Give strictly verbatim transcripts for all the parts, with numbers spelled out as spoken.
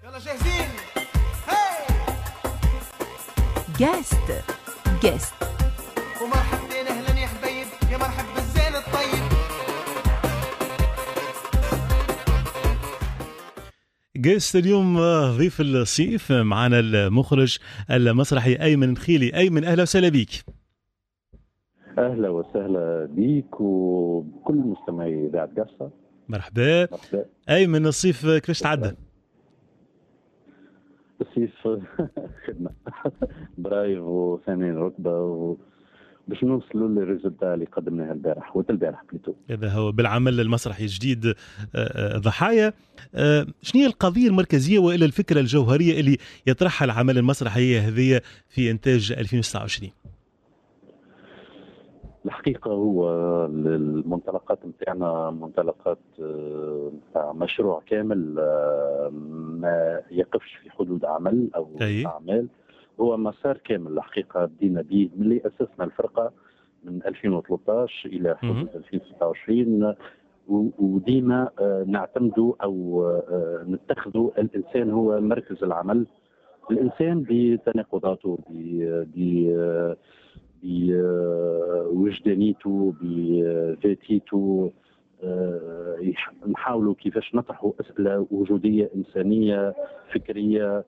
يلا جاهزين. هاي جاست جاست ومرحبتين اهلا يا حبايب، يا مرحب بالزين الطيب. جيست اليوم ضيف الصيف معنا المخرج المسرحي أيمن نخيلي. أيمن أهلا وسهلا بيك. اهلا وسهلا بيك وبكل مستمعي اذاعه قصه. مرحبا. مرحبا. أيمن الصيف كيفاش تعدى؟ الصيف خدمه برايف وثانيين ركبه باش نوصلوا للريزلتا اللي قدمناها البارح والبارح بليتو. هذا هو بالعمل المسرحي الجديد ضحايا. شنو هي القضيه المركزيه والا الفكره الجوهريه اللي يطرحها العمل المسرحي هذه في انتاج ألفين وتسعة وعشرين؟ الحقيقه هو المنطلقات نتاعنا منطلقات نتاع مشروع كامل ما يقفش في حدود عمل او أي. اعمال، هو مسار كامل. الحقيقه بدينا به ملي اسسنا الفرقه من ألفين وثلاثة عشر الى حدود ألفين وستة وعشرين، وديما نعتمدوا او نتخذوا الانسان هو مركز العمل. الانسان بتناقضاته بوجدانيته بذاتيته، نحاولوا كيفاش نطرحوا اسئله وجوديه انسانيه فكريه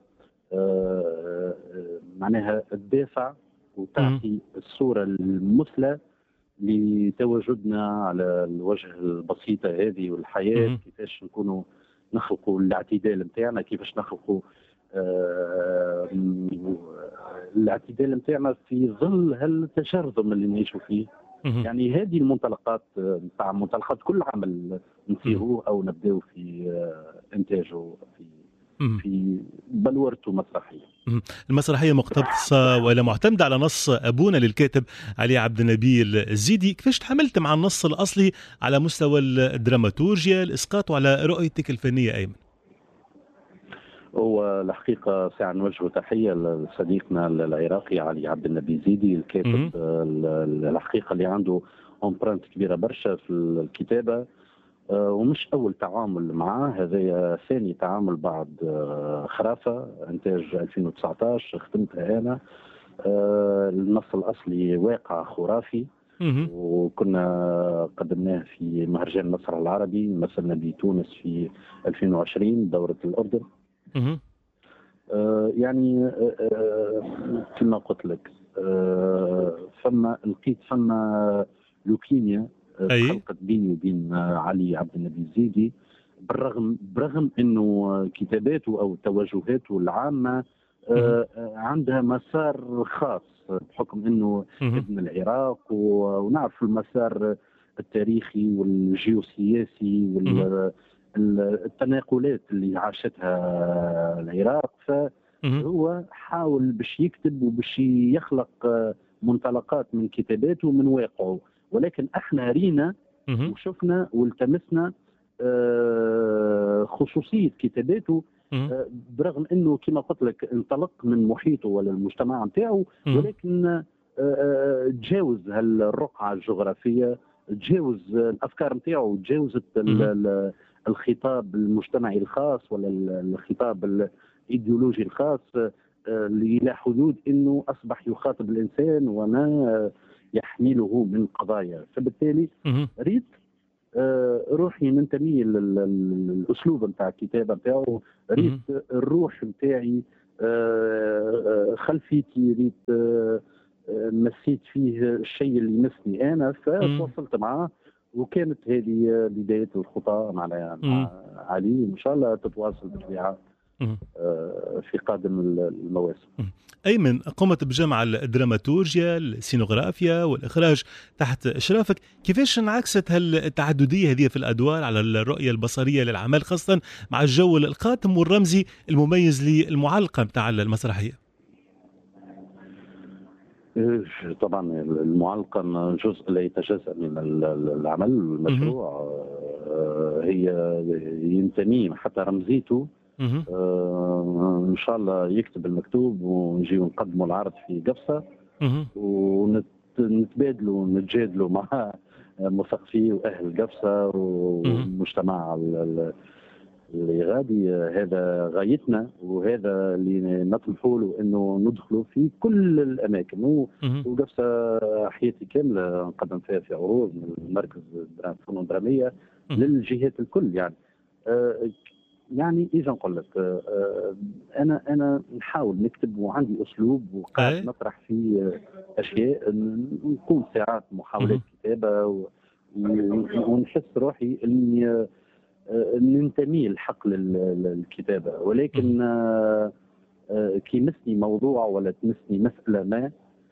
معناها الدافع وتعطي الصوره المثلى لتواجدنا على الوجه البسيطه هذه والحياه. كيفاش نكونوا نخلقوا الاعتدال نتاعنا، كيفاش نخلقوا آه الاعتدال نتاعنا في ظل هالتشرذم اللي نعيشوا فيه. يعني هذه المنطلقات نتاع منطلقات كل عمل نصيغوه او نبداو في آه انتاجه في في بلورته مسرحيه. المسرحيه مقتبسه ولا معتمده على نص ابونا للكاتب علي عبد النبي الزيدي. كيفاش تعاملت مع النص الاصلي على مستوى الدراماتورجيا الاسقاط وعلى رؤيتك الفنيه ايمن؟ هو الحقيقه ساعة نوجه تحيه لصديقنا العراقي علي عبد النبي الزيدي الكاتب الحقيقه اللي عنده امبرانت كبيره برشا في الكتابه، ومش أول تعامل معه، هذا ثاني تعامل بعد خرافة إنتاج ألفين وتسعة عشر ختمتها أنا. النص الأصلي واقع خرافي وكنا قدمناه في مهرجان المسرح العربي، مثلنا بتونس في ألفين وعشرين دورة الأردن. يعني كما قلت لك فما لقيت فما لوكيميا خلقت بيني وبين علي عبد النبي الزيدي، بالرغم برغم انه كتاباته او توجهاته العامه آه عندها مسار خاص بحكم انه ابن العراق، ونعرف المسار التاريخي والجيوسياسي والتناقلات اللي عاشتها العراق. فهو حاول باش يكتب وباش يخلق منطلقات من كتاباته من واقعه، ولكن احنا رينا وشفنا والتمسنا خصوصية كتاباته برغم انه كما قلت لك انطلق من محيطه ولا المجتمع نتاعو، ولكن تجاوز هالرقعة الجغرافية، تجاوز الافكار نتاعو، تجاوزت الخطاب المجتمعي الخاص ولا الخطاب الايديولوجي الخاص الى حدود انه اصبح يخاطب الانسان وما يحمله من قضايا. فبالتالي ريت آه روحي ننتمي للاسلوب نتاع الكتابه نتاعو، ريت الروح نتاعي آه خلفيتي، ريت آه مسيت فيه الشيء اللي يمسني انا، فتواصلت معاه وكانت هذه بدايه الخطى مع علي. ان شاء الله تتواصل بالطبيعه في قادم المواسم. أيمن، قمت بجمع الدراماتورجيا السينوغرافيا والإخراج تحت إشرافك. كيفاش انعكست هالتعددية هذه في الأدوار على الرؤية البصرية للعمل، خاصة مع الجو القاتم والرمزي المميز للمعلقة متاع المسرحية؟ طبعا المعلقة جزء لا يتجزأ من العمل المشروع، هي ينتمي حتى رمزيته. آه ان شاء الله يكتب المكتوب ونجي نقدموا العرض في قفصه ونتبادلوا ونتجادلوا مع مثقفي واهل قفصه والمجتمع اللي غادي هذا غايتنا، وهذا اللي نطمحوا له انه ندخلوا في كل الاماكن. وقفصه حياتي كامله نقدم فيها في عروض من مركز الفنون الدراميه للجهات الكل يعني. آه يعني اذا نقول لك آه انا انا نحاول نكتب وعندي اسلوب وقاعد نطرح فيه اشياء، نكون ساعات محاولات كتابه ونحس روحي اني ننتمي الحق للكتابه، ولكن كي يمسني موضوع ولا تمسني مساله ما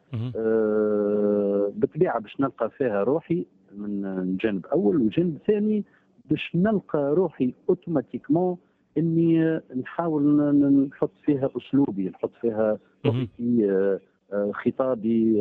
بالطبيعه باش نلقى فيها روحي من جانب اول، وجانب ثاني باش نلقى روحي اوتوماتيكمون اني نحاول نحط فيها اسلوبي، نحط فيها روحي في خطابي،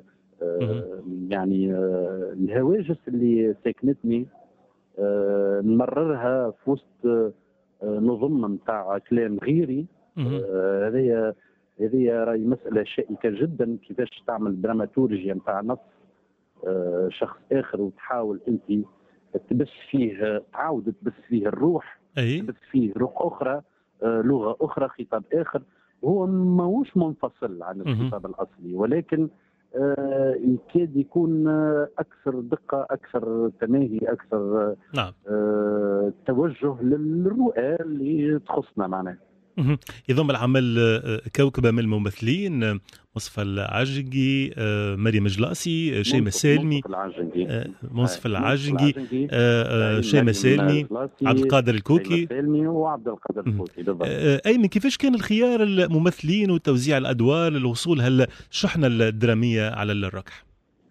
يعني الهواجس اللي ساكنتني نمررها في وسط نظم نتاع كلام غيري. هذه هذه راهي مساله شائكه جدا، كيفاش تعمل دراماتورجيا نتاع نص شخص اخر وتحاول انت تبث فيه، تعاود تبث فيه الروح، أي. تبث فيه روح اخرى، لغه اخرى، خطاب اخر. هو ماهوش منفصل عن الخطاب الاصلي، ولكن آه يكاد يكون آه اكثر دقه، اكثر تماهي، اكثر نعم. آه توجه للرؤى اللي تخصنا معناها. يضم العمل كوكبه من الممثلين، مصطفى العاجقي، مريم جلاسي، شيماء سالمي، مصطفى العاجقي، شيماء سالمي، عبد القادر الكوكي وعبد القادر الكوكي بالضبط. ايمن، كيفاش كان الخيار الممثلين وتوزيع الادوار للوصول هالشحنه الدراميه على الركح؟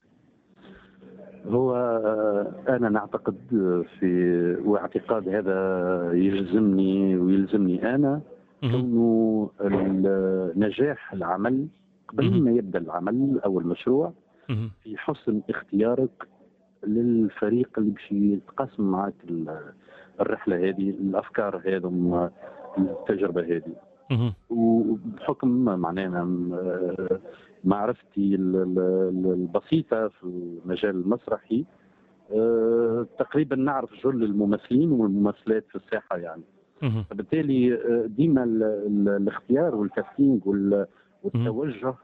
هو انا نعتقد في واعتقاد هذا يلزمني ويلزمني انا كونه نجاح العمل قبل ما يبدا العمل او المشروع في حسن اختيارك للفريق اللي باش يتقاسم معك الرحله هذه، الافكار هذم، التجربه هذه. وبحكم معناها معرفتي البسيطه في المجال المسرحي تقريبا نعرف جل الممثلين والممثلات في الساحه يعني. فبالتالي ديما الاختيار والكاستينج والتوجه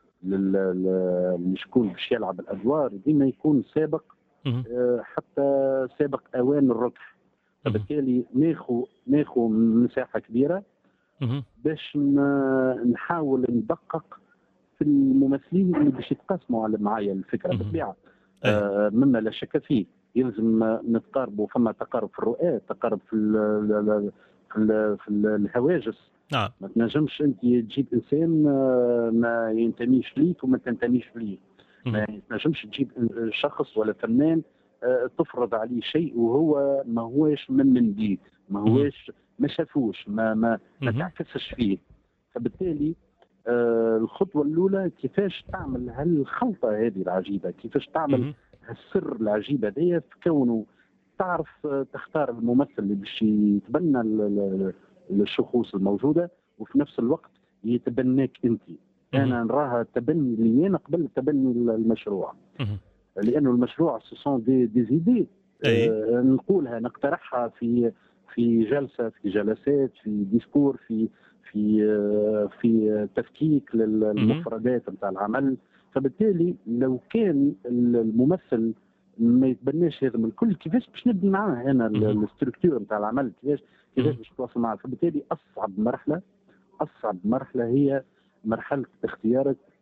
لشكون باش يلعب الادوار ديما يكون سابق، حتى سابق اوان الركح. فبالتالي ناخذ ناخذ مساحه كبيره باش نحاول ندقق في الممثلين اللي باش يتقاسموا معايا الفكره. بالطبيعه مما لا شك فيه يلزم نتقاربوا، فما تقارب في الرؤى، تقارب في ال في, ال في الهواجس. نعم. ما تنجمش انت تجيب انسان ما ينتميش ليك وما تنتميش ليه. ما تنجمش تجيب شخص ولا فنان تفرض عليه شيء وهو ما هوش من من بيه، ما هوش ما شافوش، ما ما, ما تعكسش فيه. فبالتالي آه الخطوه الاولى كيفاش تعمل هالخلطه هذه العجيبه، كيفاش تعمل هالسر العجيبه دي في كونه تعرف تختار الممثل اللي باش يتبنى الشخوص الموجوده وفي نفس الوقت يتبناك انت. انا نراها تبني لي انا قبل تبني المشروع، لانه المشروع سوسون دي دي زيدي آه نقولها نقترحها في في جلسه، في جلسات، في ديسكور، في في في تفكيك للمفردات نتاع العمل. فبالتالي لو كان الممثل ما يتبناش هذا من الكل، كيفاش باش نبني معاه انا الاستركتور نتاع العمل، كيفاش كيفاش باش نتواصل معاه. فبالتالي اصعب مرحله اصعب مرحله هي مرحله اختيارك